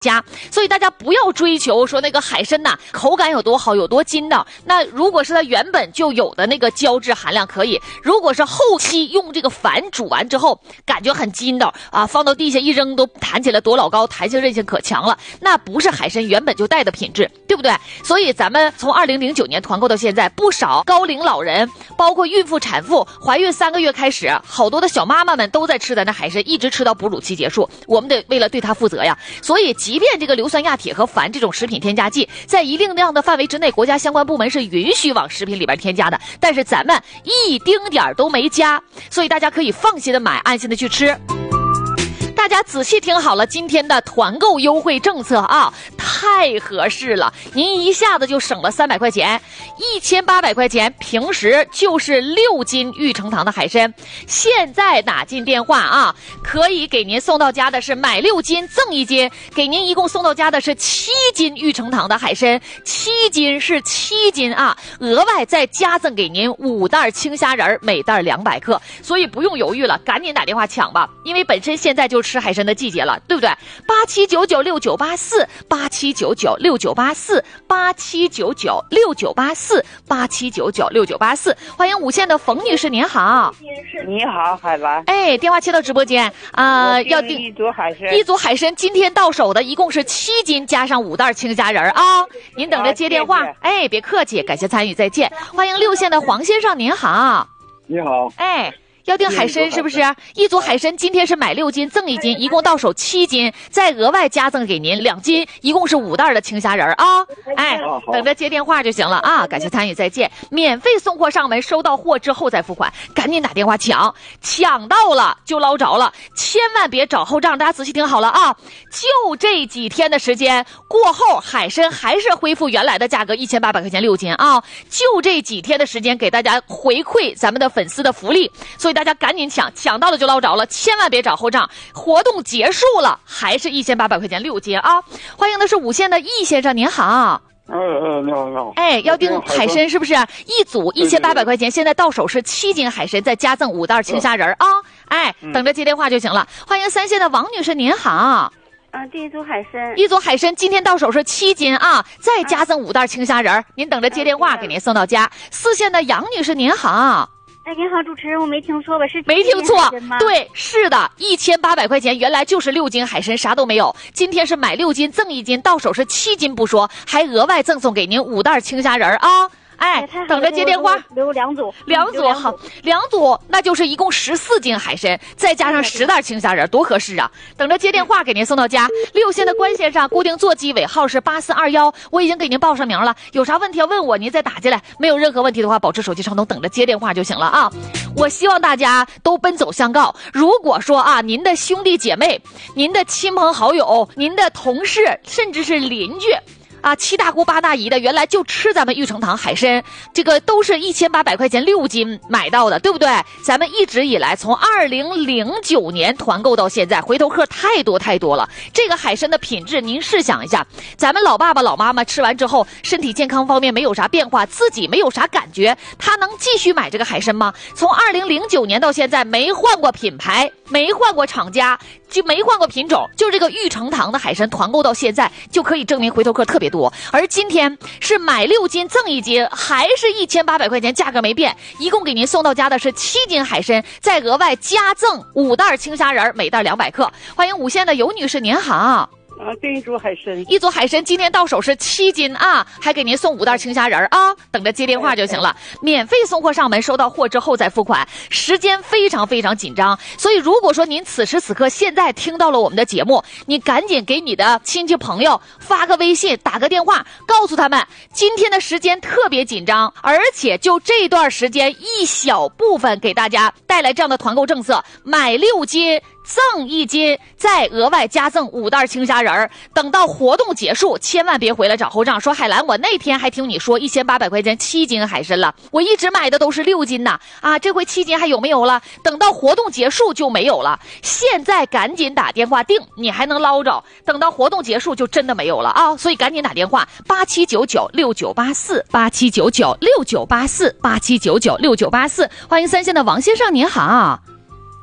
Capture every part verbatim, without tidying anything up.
家，所以大家不要追求说那个海参呐口感有多好有多筋道，那如果是它原本就有的那个胶质含量可以，如果是后期用这个矾煮完之后感觉很筋道啊，放到地下一扔都弹起来多老高，弹性韧性可强了，那不是海参原本就带的品质，对不对？所以咱们从二零零九年团购到现在，不少高龄老人包括孕妇产妇怀孕三个月开始，好多的小妈妈们都在吃咱的海参，一直吃到哺乳期结束，我们得为了对它负责呀。所以即便这个硫酸亚铁和矾这种食品添加剂在一定量的范围之内，国家相关部门是允许往食品里边添加的，但是咱们一丁点都没加，所以大家可以放心的买，安心的去吃。大家仔细听好了，今天的团购优惠政策啊，太合适了！您一下子就省了三百块钱，一千八百块钱，平时就是六斤玉成堂的海参。现在打进电话啊，可以给您送到家的是买六斤赠一斤，给您一共送到家的是七斤玉成堂的海参，七斤是七斤啊，额外再加赠给您五袋青虾仁，每袋两百克，所以不用犹豫了，赶紧打电话抢吧，因为本身现在就是吃海参的季节了，对不对？八七九九六九八四，八七九九六九八四，八七九九六九八四，八七九九六九八四。欢迎五线的冯女士，您好。 你好，海兰。 哎，电话切到直播间啊、呃，要订一组海参， 一组海参今天到手的一共是七斤，加上五袋青虾仁啊。您等着接电话。 啊、谢谢哎，别客气，感谢参与，再见。欢迎六线的黄先生，您好。 你好。 哎。要订海参是不是？一组海参今天是买六斤赠一斤，一共到手七斤，再额外加赠给您两斤，一共是五袋的青虾仁啊！哎，等着接电话就行了啊！感谢参与，再见。免费送货上门，收到货之后再付款，赶紧打电话抢，抢到了就捞着了，千万别找后账。大家仔细听好了啊！就这几天的时间过后，海参还是恢复原来的价格，一千八百块钱六斤啊！就这几天的时间，给大家回馈咱们的粉丝的福利，所以大家赶紧抢，抢到了就捞着了，千万别找后账。活动结束了，还是一千八百块钱六斤啊！欢迎的是五线的易先生，您好。 哎哎，你好你好。 哎，要订海参是不是？一组一千八百块钱，现在到手是七斤海参，再加赠五袋青虾仁啊！哎，等着接电话就行了。欢迎三线的王女士，您好。 啊，第一组海参， 一组海参今天到手是七斤啊，再加赠五袋青虾仁，您等着接电话给您送到家。四线的杨女士，您好。 哎，您好，主持人，我没听错吧？是没听错，对，是的，一千八百块钱，原来就是六斤海参，啥都没有。今天是买六斤赠一斤，到手是七斤不说，还额外赠送给您五袋青虾仁啊！哎，等着接电话。 留两组， 两组好，两组那就是一共十四斤海参，再加上十袋青虾仁，多合适啊！等着接电话给您送到家。六线的关先生，固定座机尾号是八四二幺，我已经给您报上名了，有啥问题要问我，您再打进来。没有任何问题的话，保持手机畅通，等着接电话就行了啊！我希望大家都奔走相告。如果说啊，您的兄弟姐妹、您的亲朋好友、您的同事，甚至是邻居。啊，七大姑八大姨的原来就吃咱们玉成堂海参，这个都是一千八百块钱六斤买到的，对不对？咱们一直以来从二零零九年团购到现在，回头客太多太多了。这个海参的品质，您试想一下，咱们老爸爸老妈妈吃完之后，身体健康方面没有啥变化，自己没有啥感觉，他能继续买这个海参吗？从二零零九年到现在，没换过品牌，没换过厂家，就没换过品种，就这个玉成堂的海参团购到现在，就可以证明回头客特别多。而今天是买六斤赠一斤，还是一千八百块钱，价格没变，一共给您送到家的是七斤海参，再额外加赠五袋青虾仁，每袋两百克。欢迎五线的尤女士，您好。 啊，订一组海参， 一组海参今天到手是七斤啊，还给您送五袋青虾仁啊，等着接电话就行了。免费送货上门，收到货之后再付款，时间非常非常紧张，所以如果说您此时此刻现在听到了我们的节目，你赶紧给你的亲戚朋友发个微信，打个电话，告诉他们今天的时间特别紧张，而且就这段时间一小部分给大家带来这样的团购政策，买六斤赠一斤，再额外加赠五袋青虾仁。等到活动结束，千万别回来找后账，说海兰，我那天还听你说一千八百块钱七斤海参了，我一直买的都是六斤呐，啊，这回七斤还有没有了？等到活动结束就没有了。现在赶紧打电话订，你还能捞着，等到活动结束就真的没有了啊！所以赶紧打电话八七九九六九八四，八七九九六九八四，八七九九六九八四。欢迎三线的王先生，您好。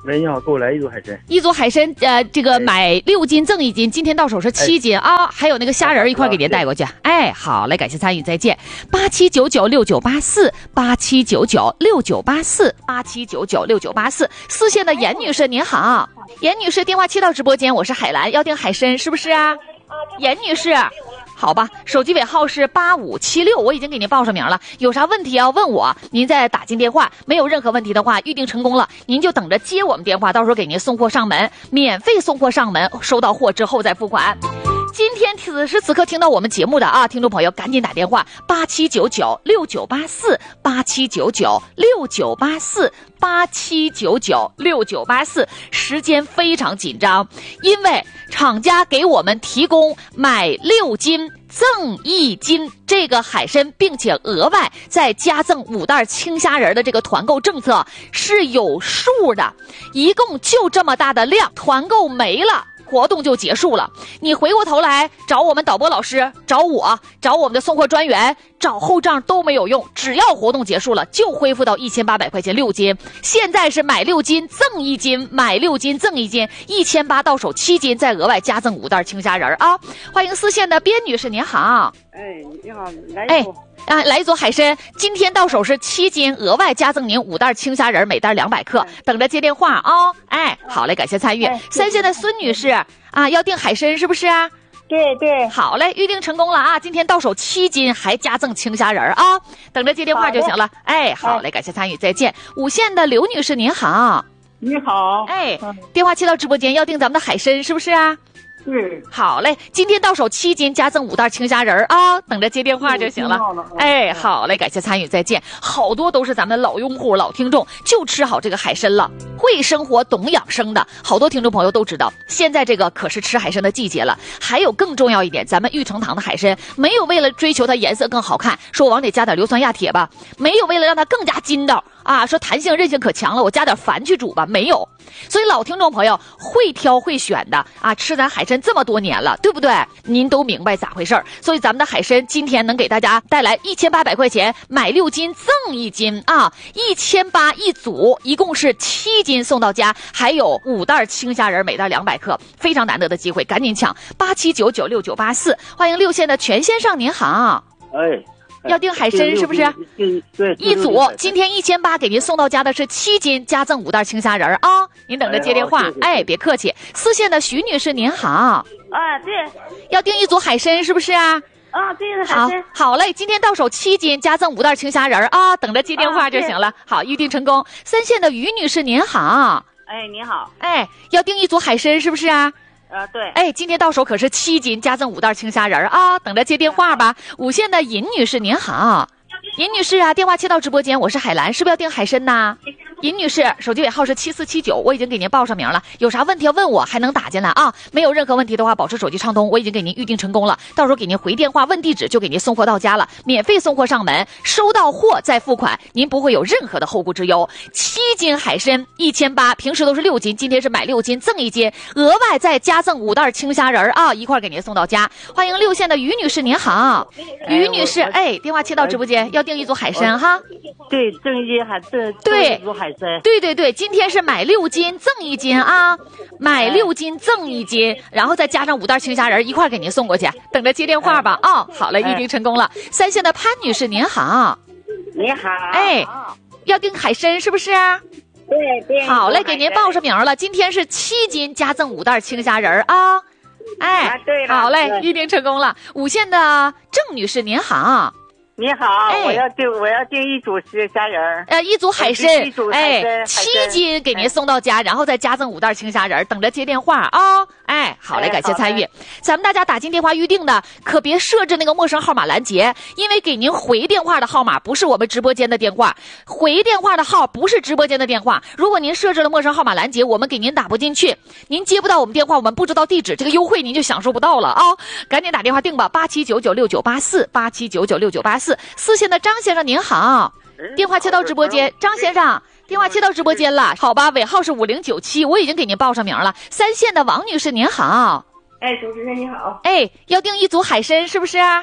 喂，你好，给我来一组海参。 一组海参，呃，这个买六斤赠一斤，今天到手是七斤啊、哦，还有那个虾仁一块给您带过去。哎，好嘞，感谢参与，再见。八七九九六九八四，八七九九六九八四，八七九九六九八四。四线的严女士您好，严女士电话切到直播间，我是海兰，要订海参是不是啊？严女士。好吧，手机尾号是八五七六，我已经给您报上名了。有啥问题要问我，您再打进电话。没有任何问题的话，预定成功了，您就等着接我们电话，到时候给您送货上门，免费送货上门，收到货之后再付款。今天此时此刻听到我们节目的啊，听众朋友赶紧打电话八七九九六九八四，八七九九六九八四，八七九九六九八四。时间非常紧张，因为厂家给我们提供买六斤赠一斤这个海参，并且额外再加赠五袋青虾仁的这个团购政策是有数的，一共就这么大的量，团购没了，活动就结束了。你回过头来找我们导播老师，找我，找我们的送货专员，找后账都没有用，只要活动结束了就恢复到一千八百块钱六斤。现在是买六斤赠一斤，买六斤赠一斤，一千八到手七斤，再额外加赠五袋青虾仁啊！欢迎四线的边女士您好。 哎，你好，来一组。 啊，来一组海参，今天到手是七斤，额外加赠您五袋青虾仁，每袋两百克，等着接电话啊、哦！哎，好嘞，感谢参与。哎、三线的孙女士啊，要订海参是不是啊？ 对对， 好嘞，预定成功了啊！今天到手七斤，还加赠青虾仁啊，等着接电话就行了。哎，好嘞，感谢参与，再见。五线的刘女士您好。 你好。 哎，电话切到直播间，要订咱们的海参是不是啊？ 对， 好嘞，今天到手七斤，加赠五袋青虾仁啊，等着接电话就行了。哎，好嘞，感谢参与，再见。好多都是咱们的老用户、老听众，就吃好这个海参了。会生活、懂养生的好多听众朋友都知道，现在这个可是吃海参的季节了。还有更重要一点，咱们玉成堂的海参没有为了追求它颜色更好看，说我往里加点硫酸亚铁吧，没有为了让它更加筋道啊，说弹性韧性可强了，我加点矾去煮吧，没有。所以老听众朋友会挑会选的啊，吃咱海参这么多年了，对不对？您都明白咋回事儿。所以咱们的海参今天能给大家带来一千八百块钱，买六斤赠一斤啊，一千八一组，一共是七斤送到家，还有五袋青虾仁，每袋两百克，非常难得的机会，赶紧抢！八七九九六九八四，欢迎六线的全先生您好。 哎。 要订海参是不是？ 对， 一组今天一千八给您送到家的是七斤，加赠五袋青虾仁啊！您等着接电话，哎，哎别客气。四线的徐女士您好。 啊，对， 要订一组海参是不是啊？ 啊，对的，海参。 好，好嘞，今天到手七斤，加赠五袋青虾仁啊！等着接电话就行了。啊、好，预定成功。三线的于女士您好。 哎，你好。 哎，要订一组海参是不是啊？ 啊，对， 哎，今天到手可是七斤，加赠五袋青虾仁啊！等着接电话吧。五线的尹女士您好，尹女士啊，电话切到直播间，我是海兰，是不是要订海参呐？尹女士，手机尾号是七四七九，我已经给您报上名了，有啥问题要问我，还能打进来啊？没有任何问题的话，保持手机畅通，我已经给您预定成功了，到时候给您回电话问地址，就给您送货到家了，免费送货上门，收到货再付款，您不会有任何的后顾之忧。七斤海参一千八，平时都是六斤，今天是买六斤赠一斤，额外再加赠五袋青虾仁啊，一块给您送到家。欢迎六线的于女士您好。于女士，哎，电话切到直播间，要订一组海参哈。 对，赠一斤海赠对一组海参。 对对对，今天是买六斤赠一斤啊，买六斤赠一斤，然后再加上五袋青虾仁一块给您送过去，等着接电话吧啊、哦！好嘞，预定成功了。三线的潘女士您好。 你好。 哎，要订海参是不是？ 对对。 好嘞，给您报上名了，今天是七斤加赠五袋青虾仁啊。哎， 啊、对了， 好嘞，预定成功了。五线的郑女士您好。 你好，哎、我要订我要订一组虾仁， 呃，一组海参，哎，七斤给您送到家，然后再加赠五袋青虾仁，等着接电话啊、哦！哎，好嘞，感谢参与。咱们大家打进电话预定的，可别设置那个陌生号码拦截，因为给您回电话的号码不是我们直播间的电话，回电话的号不是直播间的电话。如果您设置了陌生号码拦截，我们给您打不进去，您接不到我们电话，我们不知道地址，这个优惠您就享受不到了啊、哦！赶紧打电话订吧，八七九九六九八四，八七九九六九八四。四线的张先生您好，电话切到直播间，张先生电话切到直播间了，好吧，尾号是五零九七，我已经给您报上名了。三线的王女士您好。 哎，主持人你好。 哎，要订一组海参是不是？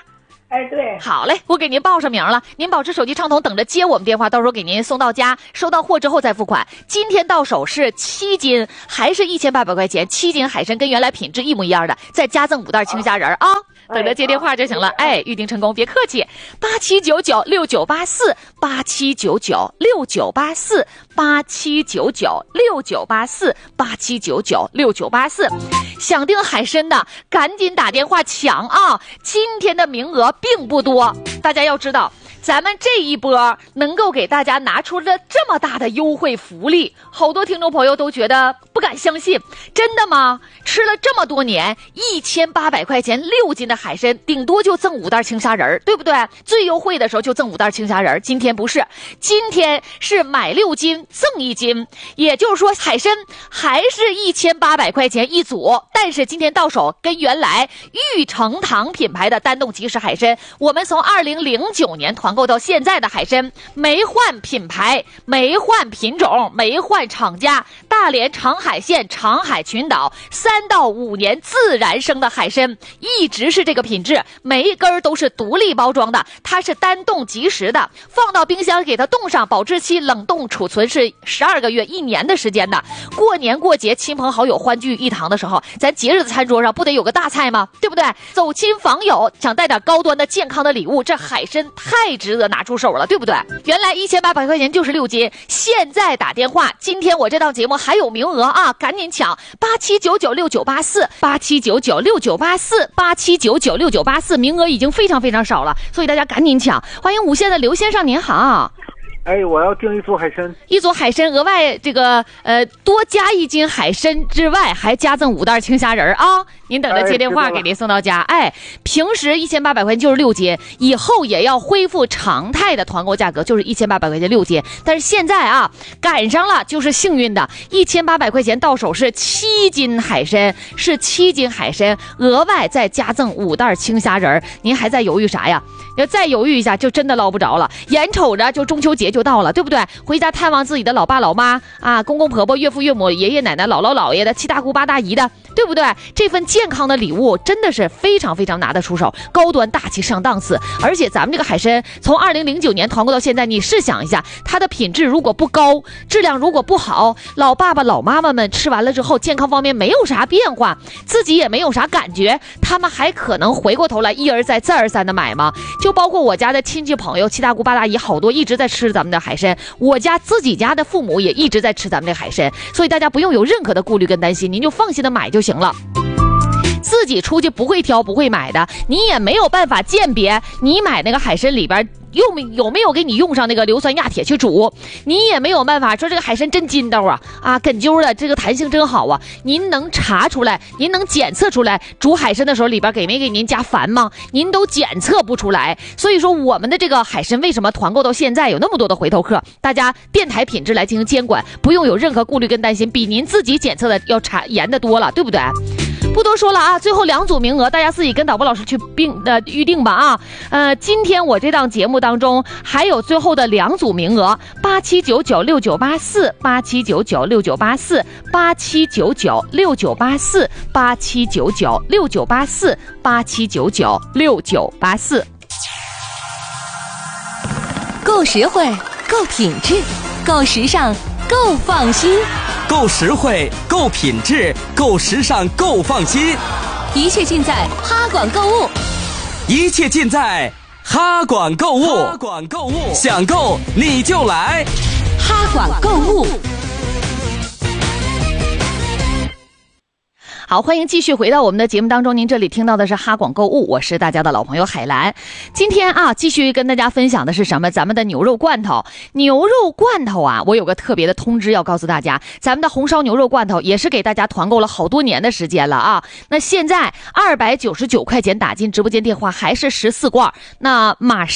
哎，对， 好嘞，我给您报上名了，您保持手机畅通，等着接我们电话，到时候给您送到家，收到货之后再付款。今天到手是七斤，还是一千八百块钱，七斤海参跟原来品质一模一样的，再加赠五袋青虾仁啊。等着接电话就行了。哎，预定成功，别客气。八七九九六九八四，八七九九六九八四，八七九九六九八四，八七九九六九八四。想订海参的，赶紧打电话抢啊！今天的名额并不多，大家要知道。咱们这一波能够给大家拿出了这么大的优惠福利，好多听众朋友都觉得不敢相信，真的吗？吃了这么多年，一千八百块钱六斤的海参，顶多就赠五袋青虾仁，对不对？最优惠的时候就赠五袋青虾仁，今天不是，今天是买六斤赠一斤，也就是说海参还是一千八百块钱一组，但是今天到手跟原来玉成堂品牌的单冻即食海参，我们从二零零九年团购到现在的海参没换品牌，没换品种，没换厂家，大连长海县长海群岛三到五年自然生的海参，一直是这个品质，每一根都是独立包装的，它是单冻即食的，放到冰箱给它冻上，保质期冷冻储存是十二个月一年的时间的。过年过节亲朋好友欢聚一堂的时候，咱节日的餐桌上不得有个大菜吗？对不对？走亲访友想带点高端的健康的礼物，这海参太值得拿出手了，对不对？原来一千八百块钱就是六斤，现在打电话，今天我这档节目还有名额啊，赶紧抢！八七九九六九八四，八七九九六九八四，八七九九六九八四，名额已经非常非常少了，所以大家赶紧抢！欢迎无限的刘先生，您好。 哎，我要订一组海参， 一组海参，额外这个呃多加一斤海参之外，还加赠五袋青虾仁啊！您等着接电话，给您送到家。哎，平时一千八百块钱就是六斤，以后也要恢复常态的团购价格，就是一千八百块钱六斤。但是现在啊，赶上了，就是幸运的，一千八百块钱到手是七斤海参，是七斤海参，额外再加赠五袋青虾仁。您还在犹豫啥呀？要再犹豫一下，就真的捞不着了。眼瞅着就中秋节就到了，对不对？回家探望自己的老爸老妈啊，公公婆婆、岳父岳母、爷爷奶奶、姥姥姥爷的、七大姑八大姨的，对不对？这份健康的礼物真的是非常非常拿得出手，高端大气上档次。而且咱们这个海参从二零零九年团购到现在，你试想一下，它的品质如果不高，质量如果不好，老爸爸老妈妈们吃完了之后，健康方面没有啥变化，自己也没有啥感觉，他们还可能回过头来一而再再而三的买吗？就包括我家的亲戚朋友、七大姑八大姨，好多一直在吃咱们的海参，我家自己家的父母也一直在吃咱们的海参，所以大家不用有任何的顾虑跟担心，您就放心的买就行了。自己出去不会挑不会买的，你也没有办法鉴别你买那个海参里边有没有没有给你用上那个硫酸亚铁去煮，你也没有办法说这个海参真筋道啊啊梗揪的，这个弹性真好啊。您能查出来，您能检测出来煮海参的时候里边给没给您加矾吗？您都检测不出来。所以说我们的这个海参为什么团购到现在有那么多的回头客，大家电台品质来进行监管，不用有任何顾虑跟担心，比您自己检测的要查严的多了，对不对？不多说了啊，最后两组名额，大家自己跟导播老师去并呃预定吧啊。呃，今天我这档节目当中还有最后的两组名额，八七九九六九八四，八七九九六九八四，八七九九六九八四，八七九九六九八四，八七九九六九八四。 够实惠，够品质，够时尚，够放心。 够实惠，够品质，够时尚，够放心。 一切尽在哈管购物， 一切尽在哈管购物。哈管购物，想购你就来哈管购物。 好，欢迎继续回到我们的节目当中，您这里听到的是哈广购物，我是大家的老朋友海兰。今天啊，继续跟大家分享的是什么？咱们的牛肉罐头。牛肉罐头啊，我有个特别的通知要告诉大家，咱们的红烧牛肉罐头也是给大家团购了好多年的时间了啊。那现在二百九十九块钱打进直播间电话还是十四罐，那马上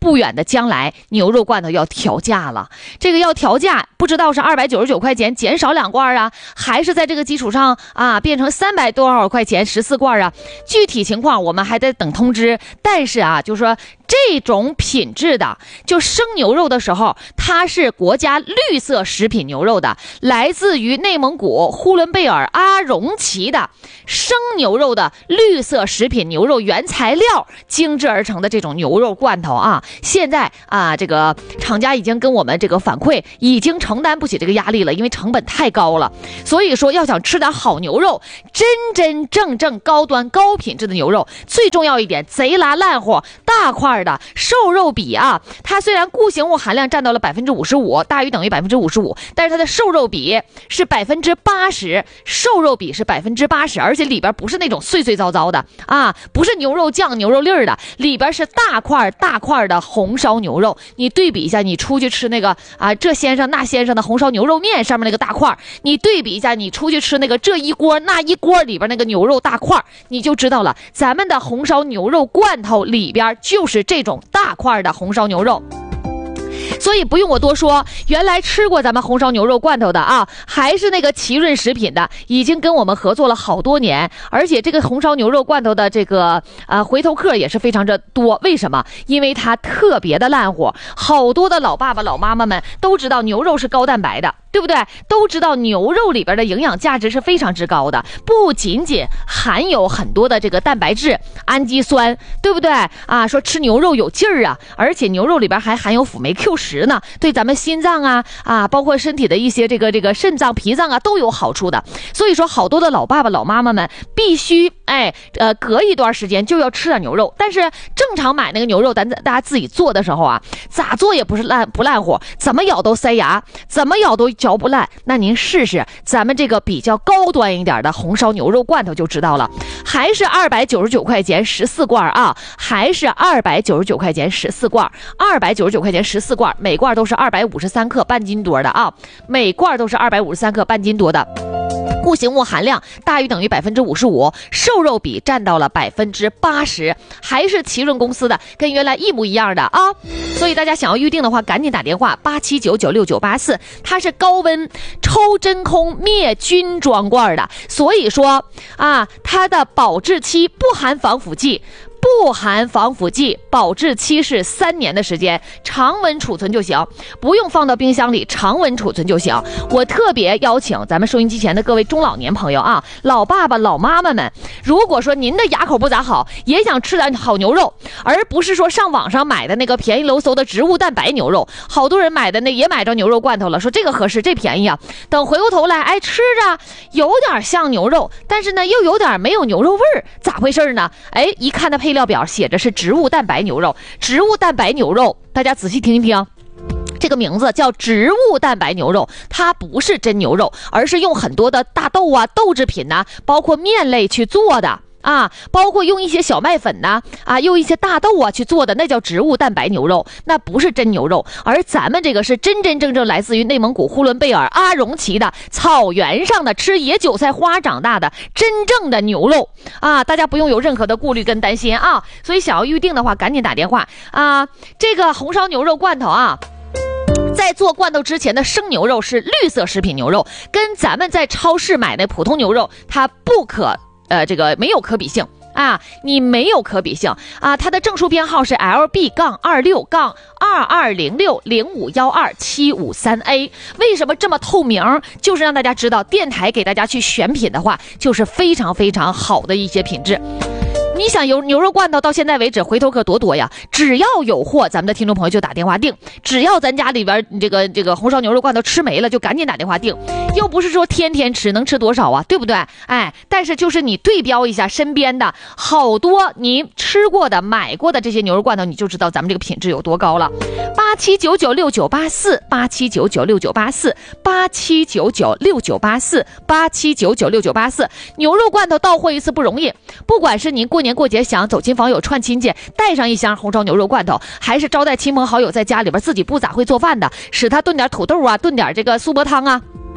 不远的将来牛肉罐头要调价了。这个要调价，不知道是二百九十九块钱减少两罐啊，还是在这个基础上啊变成三百多少块钱十四罐啊？具体情况我们还得等通知。但是啊，就是说这种品质的，就生牛肉的时候，它是国家绿色食品牛肉的，来自于内蒙古呼伦贝尔阿荣旗的生牛肉的绿色食品牛肉原材料精制而成的这种牛肉罐头啊。现在啊，这个厂家已经跟我们这个反馈，已经承担不起这个压力了，因为成本太高了。所以说要想吃点好牛肉，真真正正高端高品质的牛肉，最重要一点，贼拉烂乎大块的瘦肉比啊，它虽然固形物含量占到了百分之五十五，大于等于百分之五十五，但是它的瘦肉比是百分之八十，瘦肉比是百分之八十，而且里边不是那种碎碎糟糟的啊，不是牛肉酱牛肉粒儿的，里边是大块大块的红烧牛肉。你对比一下，你出去吃那个啊这先生那先生的红烧牛肉面上面那个大块，你对比一下，你出去吃那个这一锅那一锅里边那个牛肉大块，你就知道了，咱们的红烧牛肉罐头里边就是这种大块的红烧牛肉。所以不用我多说，原来吃过咱们红烧牛肉罐头的啊，还是那个奇润食品的，已经跟我们合作了好多年，而且这个红烧牛肉罐头的这个呃回头客也是非常的多。为什么？因为它特别的烂乎，好多的老爸爸老妈妈们都知道牛肉是高蛋白的，对不对？都知道牛肉里边的营养价值是非常之高的，不仅仅含有很多的这个蛋白质、氨基酸，对不对啊？说吃牛肉有劲儿啊，而且牛肉里边还含有辅酶 Q 十呢，对咱们心脏啊啊，包括身体的一些这个这个肾脏、脾脏啊都有好处的。所以说，好多的老爸爸老妈妈们必须哎呃隔一段时间就要吃点牛肉，但是正常买那个牛肉，咱大家自己做的时候啊，咋做也不是烂不烂乎，怎么咬都塞牙，怎么咬都嚼不烂。那您试试咱们这个比较高端一点的红烧牛肉罐头就知道了，还是二百九十九块钱十四罐啊，还是二百九十九块钱十四罐，二百九十九块钱十四罐，每罐都是二百五十三克半斤多的啊，每罐都是二百五十三克半斤多的。固形物含量大于等于百分之五十五，瘦肉比占到了百分之八十，还是奇润公司的，跟原来一模一样的啊。所以大家想要预定的话，赶紧打电话八七九九六九八四，它是高温抽真空灭菌装罐的，所以说啊，它的保质期不含防腐剂。不含防腐剂，保质期是三年的时间，常温储存就行，不用放到冰箱里，常温储存就行。我特别邀请咱们收音机前的各位中老年朋友啊，老爸爸老妈妈们，如果说您的牙口不咋好，也想吃点好牛肉，而不是说上网上买的那个便宜楼搜的植物蛋白牛肉，好多人买的那也买着牛肉罐头了，说这个合适，这便宜啊，等回过头来哎吃着有点像牛肉，但是呢又有点没有牛肉味儿，咋回事呢？哎，一看它配料表写着是植物蛋白牛肉，植物蛋白牛肉，大家仔细听一听，这个名字叫植物蛋白牛肉，它不是真牛肉，而是用很多的大豆啊、豆制品呐、啊，包括面类去做的。啊，包括用一些小麦粉呐、啊，啊，用一些大豆啊去做的，那叫植物蛋白牛肉，那不是真牛肉。而咱们这个是真真正正来自于内蒙古呼伦贝尔阿荣旗的草原上的吃野韭菜花长大的真正的牛肉啊，大家不用有任何的顾虑跟担心啊。所以想要预定的话，赶紧打电话啊。这个红烧牛肉罐头啊，在做罐头之前的生牛肉是绿色食品牛肉，跟咱们在超市买的普通牛肉它不可呃，这个没有可比性啊，你没有可比性啊！它的证书编号是 L B 杠二六杠二二零六零五幺二七五三 A。为什么这么透明？就是让大家知道，电台给大家去选品的话，就是非常非常好的一些品质。你想有牛肉罐头到现在为止回头客多多呀，只要有货，咱们的听众朋友就打电话订，只要咱家里边这个这个红烧牛肉罐头吃没了，就赶紧打电话订，又不是说天天吃，能吃多少啊，对不对？哎，但是就是你对标一下身边的好多你吃过的买过的这些牛肉罐头，你就知道咱们这个品质有多高了。八七九九六九八四，八七九九六九八四，八七九九六九八四，八七九九六九八四。牛肉罐头到货一次不容易，不管是您过年过节想走亲访友串亲戚，带上一箱红烧牛肉罐头，还是招待亲朋好友在家里边自己不咋会做饭的，使他炖点土豆啊，炖点这个苏泊汤啊，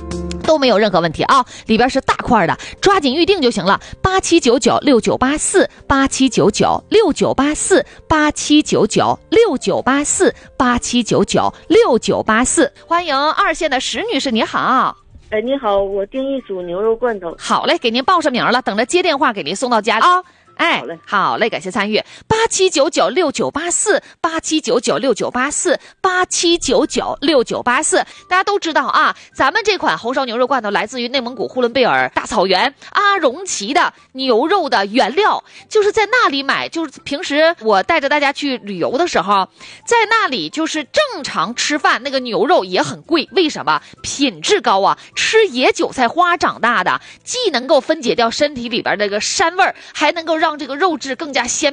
都没有任何问题啊，里边是大块的，抓紧预定就行了。八七九九六九八四，八七九九六九八四，八七九九六九八四，八七九九六九八四。欢迎二线的石女士，你好。 哎，你好，我订一组牛肉罐头。 好嘞，给您报上名了，等着接电话给您送到家啊。哎，好嘞，好嘞，感谢参与。八七九九六九八四，八七九九六九八四，八七九九六九八四。大家都知道啊，咱们这款红烧牛肉罐头来自于内蒙古呼伦贝尔大草原阿荣旗的牛肉的原料，就是在那里买。就是平时我带着大家去旅游的时候，在那里就是正常吃饭，那个牛肉也很贵。为什么？品质高啊，吃野韭菜花长大的，既能够分解掉身体里边那个膻味儿，还能够让这个肉质更加鲜